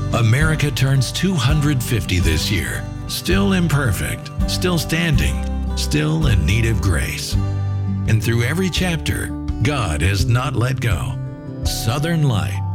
America turns 250 this year. Still imperfect, still standing, still in need of grace. And through every chapter, God has not let go. Southern Light